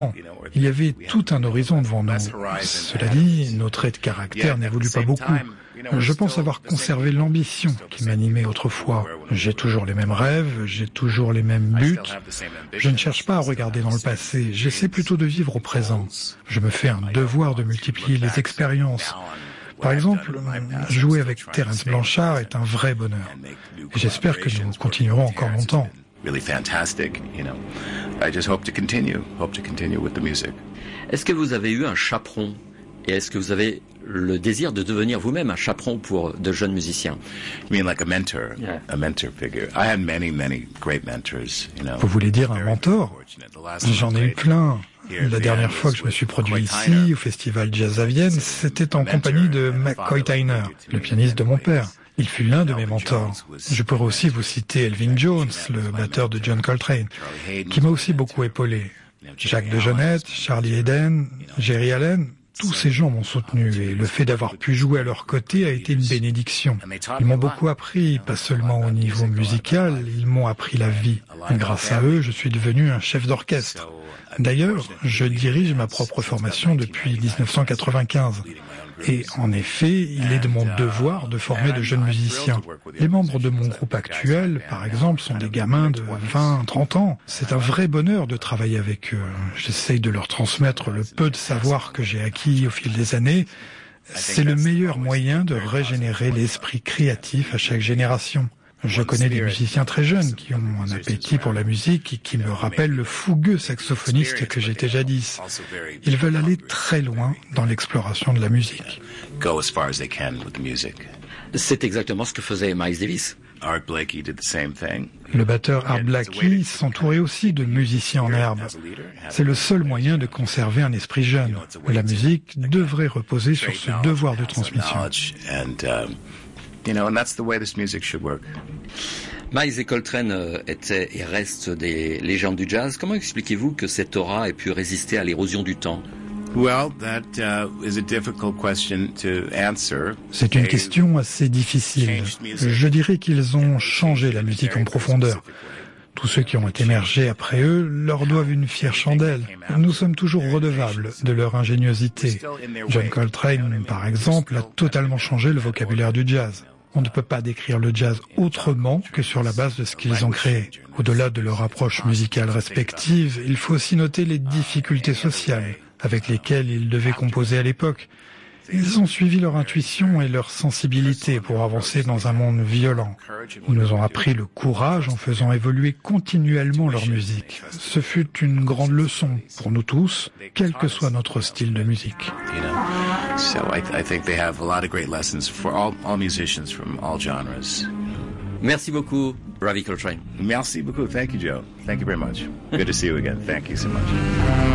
Il y avait tout un horizon devant nous. Cela dit, nos traits de caractère n'évoluent pas beaucoup. Je pense avoir conservé l'ambition qui m'animait autrefois. J'ai toujours les mêmes rêves, j'ai toujours les mêmes buts. Je ne cherche pas à regarder dans le passé, j'essaie plutôt de vivre au présent. Je me fais un devoir de multiplier les expériences. Par exemple, jouer avec Terence Blanchard est un vrai bonheur. Et j'espère que nous continuerons encore longtemps. Est-ce que vous avez eu un chaperon? Et est-ce que vous avez le désir de devenir vous-même un chaperon pour de jeunes musiciens? Vous voulez dire un mentor? J'en ai eu plein. La dernière fois que je me suis produit ici, au Festival Jazz à Vienne, c'était en compagnie de McCoy Tyner, le pianiste de mon père. Il fut l'un de mes mentors. Je pourrais aussi vous citer Elvin Jones, le batteur de John Coltrane, qui m'a aussi beaucoup épaulé. Jacques DeJohnette, Charlie Haden, Jerry Allen, tous ces gens m'ont soutenu et le fait d'avoir pu jouer à leur côté a été une bénédiction. Ils m'ont beaucoup appris, pas seulement au niveau musical, ils m'ont appris la vie. Grâce à eux, je suis devenu un chef d'orchestre. D'ailleurs, je dirige ma propre formation depuis 1995. Et en effet, il est de mon devoir de former de jeunes musiciens. Les membres de mon groupe actuel, par exemple, sont des gamins de 20, 30 ans. C'est un vrai bonheur de travailler avec eux. J'essaye de leur transmettre le peu de savoir que j'ai acquis au fil des années. C'est le meilleur moyen de régénérer l'esprit créatif à chaque génération. Je connais des musiciens très jeunes qui ont un appétit pour la musique et qui me rappellent le fougueux saxophoniste que j'étais jadis. Ils veulent aller très loin dans l'exploration de la musique. C'est exactement ce que faisait Miles Davis. Le batteur Art Blakey s'entourait aussi de musiciens en herbe. C'est le seul moyen de conserver un esprit jeune. La musique devrait reposer sur ce devoir de transmission. Miles et Coltrane étaient et restent des légendes du jazz. Comment expliquez-vous que cette aura ait pu résister à l'érosion du temps? C'est une question assez difficile. Je dirais qu'ils ont changé la musique en profondeur. Tous ceux qui ont émergé après eux leur doivent une fière chandelle. Nous sommes toujours redevables de leur ingéniosité. John Coltrane, par exemple, a totalement changé le vocabulaire du jazz. On ne peut pas décrire le jazz autrement que sur la base de ce qu'ils ont créé. Au-delà de leur approche musicale respective, il faut aussi noter les difficultés sociales avec lesquelles ils devaient composer à l'époque. Ils ont suivi leur intuition et leur sensibilité pour avancer dans un monde violent. Ils nous ont appris le courage en faisant évoluer continuellement leur musique. Ce fut une grande leçon pour nous tous, quel que soit notre style de musique. Merci beaucoup, Ravi Coltrane. Merci beaucoup. Thank you, Joe. Thank you very much. Good to see you again. Thank you so much.